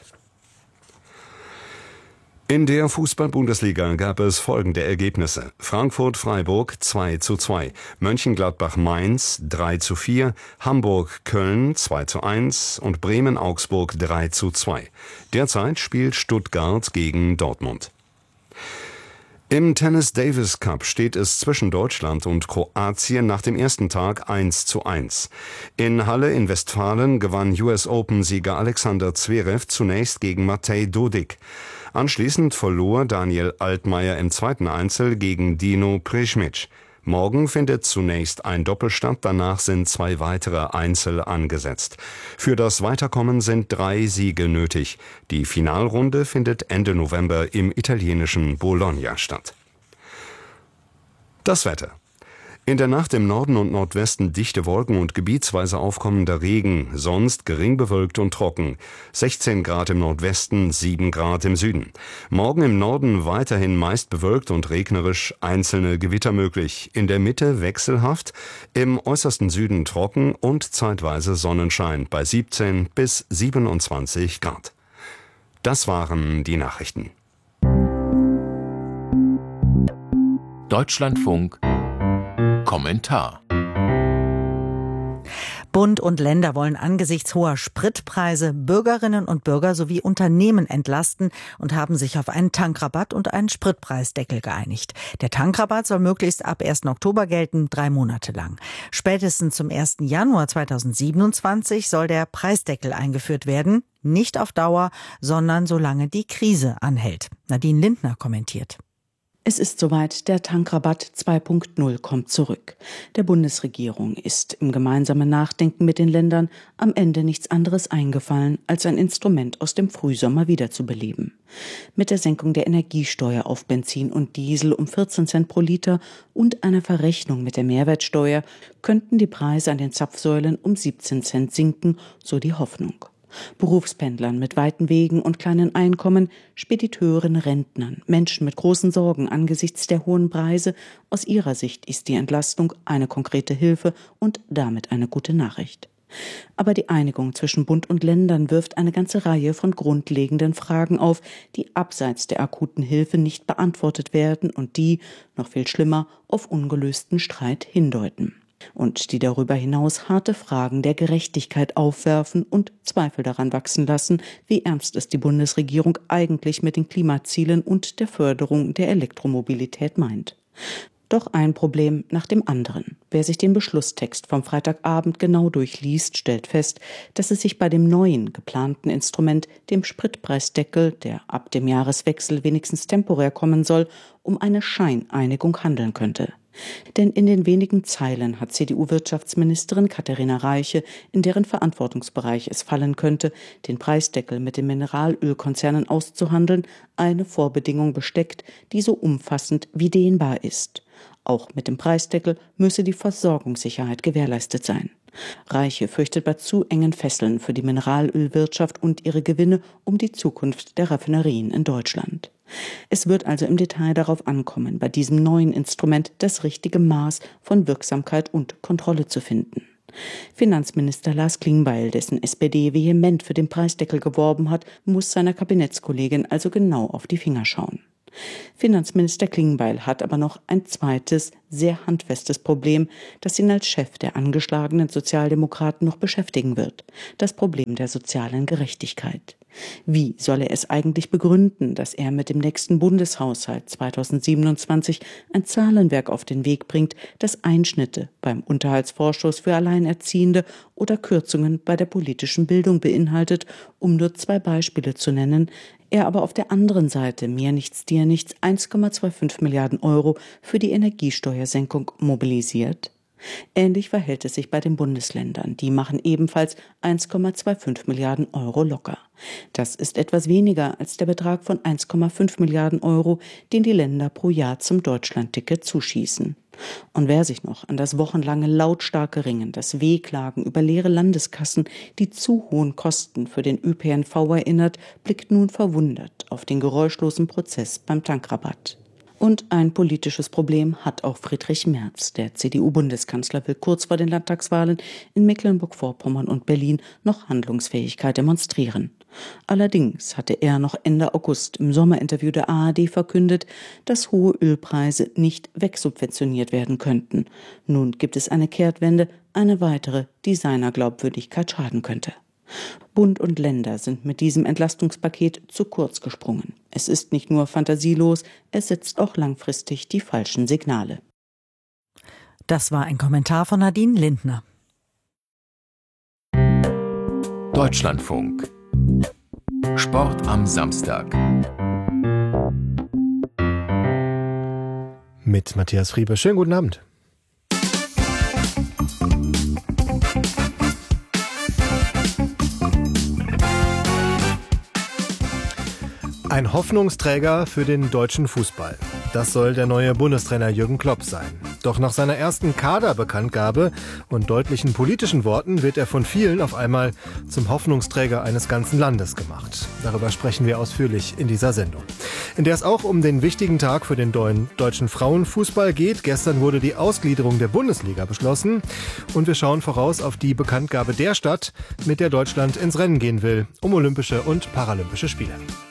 In der Fußball-Bundesliga gab es folgende Ergebnisse: Frankfurt-Freiburg 2:2, Mönchengladbach-Mainz 3:4, Hamburg-Köln 2:1 und Bremen-Augsburg 3:2. Derzeit spielt Stuttgart gegen Dortmund. Im Tennis Davis Cup steht es zwischen Deutschland und Kroatien nach dem ersten Tag 1:1. In Halle in Westfalen gewann US-Open-Sieger Alexander Zverev zunächst gegen Matej Dodik. Anschließend verlor Daniel Altmaier im zweiten Einzel gegen Dino Prešmić. Morgen findet zunächst ein Doppel statt, danach sind 2 weitere Einzel angesetzt. Für das Weiterkommen sind 3 Siege nötig. Die Finalrunde findet Ende November im italienischen Bologna statt. Das Wetter. In der Nacht im Norden und Nordwesten dichte Wolken und gebietsweise aufkommender Regen, sonst gering bewölkt und trocken. 16 Grad im Nordwesten, 7 Grad im Süden. Morgen im Norden weiterhin meist bewölkt und regnerisch, einzelne Gewitter möglich. In der Mitte wechselhaft, im äußersten Süden trocken und zeitweise Sonnenschein bei 17 bis 27 Grad. Das waren die Nachrichten. Deutschlandfunk Kommentar. Bund und Länder wollen angesichts hoher Spritpreise Bürgerinnen und Bürger sowie Unternehmen entlasten und haben sich auf einen Tankrabatt und einen Spritpreisdeckel geeinigt. Der Tankrabatt soll möglichst ab 1. Oktober gelten, 3 Monate lang. Spätestens zum 1. Januar 2027 soll der Preisdeckel eingeführt werden. Nicht auf Dauer, sondern solange die Krise anhält. Nadine Lindner kommentiert. Es ist soweit, der Tankrabatt 2.0 kommt zurück. Der Bundesregierung ist im gemeinsamen Nachdenken mit den Ländern am Ende nichts anderes eingefallen, als ein Instrument aus dem Frühsommer wiederzubeleben. Mit der Senkung der Energiesteuer auf Benzin und Diesel um 14 Cent pro Liter und einer Verrechnung mit der Mehrwertsteuer könnten die Preise an den Zapfsäulen um 17 Cent sinken, so die Hoffnung. Berufspendlern mit weiten Wegen und kleinen Einkommen, Spediteuren, Rentnern, Menschen mit großen Sorgen angesichts der hohen Preise. Aus ihrer Sicht ist die Entlastung eine konkrete Hilfe und damit eine gute Nachricht. Aber die Einigung zwischen Bund und Ländern wirft eine ganze Reihe von grundlegenden Fragen auf, die abseits der akuten Hilfe nicht beantwortet werden und die, noch viel schlimmer, auf ungelösten Streit hindeuten. Und die darüber hinaus harte Fragen der Gerechtigkeit aufwerfen und Zweifel daran wachsen lassen, wie ernst es die Bundesregierung eigentlich mit den Klimazielen und der Förderung der Elektromobilität meint. Doch ein Problem nach dem anderen. Wer sich den Beschlusstext vom Freitagabend genau durchliest, stellt fest, dass es sich bei dem neuen geplanten Instrument, dem Spritpreisdeckel, der ab dem Jahreswechsel wenigstens temporär kommen soll, um eine Scheineinigung handeln könnte. Denn in den wenigen Zeilen hat CDU-Wirtschaftsministerin Katharina Reiche, in deren Verantwortungsbereich es fallen könnte, den Preisdeckel mit den Mineralölkonzernen auszuhandeln, eine Vorbedingung besteckt, die so umfassend wie dehnbar ist. Auch mit dem Preisdeckel müsse die Versorgungssicherheit gewährleistet sein. Reiche fürchtet bei zu engen Fesseln für die Mineralölwirtschaft und ihre Gewinne um die Zukunft der Raffinerien in Deutschland. Es wird also im Detail darauf ankommen, bei diesem neuen Instrument das richtige Maß von Wirksamkeit und Kontrolle zu finden. Finanzminister Lars Klingbeil, dessen SPD vehement für den Preisdeckel geworben hat, muss seiner Kabinettskollegin also genau auf die Finger schauen. Finanzminister Klingbeil hat aber noch ein zweites, sehr handfestes Problem, das ihn als Chef der angeschlagenen Sozialdemokraten noch beschäftigen wird: das Problem der sozialen Gerechtigkeit. Wie soll er es eigentlich begründen, dass er mit dem nächsten Bundeshaushalt 2027 ein Zahlenwerk auf den Weg bringt, das Einschnitte beim Unterhaltsvorschuss für Alleinerziehende oder Kürzungen bei der politischen Bildung beinhaltet, um nur 2 Beispiele zu nennen, er aber auf der anderen Seite mir nichts, dir nichts 1,25 Milliarden Euro für die Energiesteuersenkung mobilisiert? Ähnlich verhält es sich bei den Bundesländern. Die machen ebenfalls 1,25 Milliarden Euro locker. Das ist etwas weniger als der Betrag von 1,5 Milliarden Euro, den die Länder pro Jahr zum Deutschlandticket zuschießen. Und wer sich noch an das wochenlange lautstarke Ringen, das Wehklagen über leere Landeskassen, die zu hohen Kosten für den ÖPNV erinnert, blickt nun verwundert auf den geräuschlosen Prozess beim Tankrabatt. Und ein politisches Problem hat auch Friedrich Merz. Der CDU-Bundeskanzler will kurz vor den Landtagswahlen in Mecklenburg-Vorpommern und Berlin noch Handlungsfähigkeit demonstrieren. Allerdings hatte er noch Ende August im Sommerinterview der ARD verkündet, dass hohe Ölpreise nicht wegsubventioniert werden könnten. Nun gibt es eine Kehrtwende, eine weitere, die seiner Glaubwürdigkeit schaden könnte. Bund und Länder sind mit diesem Entlastungspaket zu kurz gesprungen. Es ist nicht nur fantasielos, es setzt auch langfristig die falschen Signale. Das war ein Kommentar von Nadine Lindner. Deutschlandfunk. Sport am Samstag. Mit Matthias Frieber. Schönen guten Abend. Ein Hoffnungsträger für den deutschen Fußball. Das soll der neue Bundestrainer Jürgen Klopp sein. Doch nach seiner ersten Kaderbekanntgabe und deutlichen politischen Worten wird er von vielen auf einmal zum Hoffnungsträger eines ganzen Landes gemacht. Darüber sprechen wir ausführlich in dieser Sendung, in der es auch um den wichtigen Tag für den deutschen Frauenfußball geht. Gestern wurde die Ausgliederung der Bundesliga beschlossen und wir schauen voraus auf die Bekanntgabe der Stadt, mit der Deutschland ins Rennen gehen will, um Olympische und Paralympische Spiele.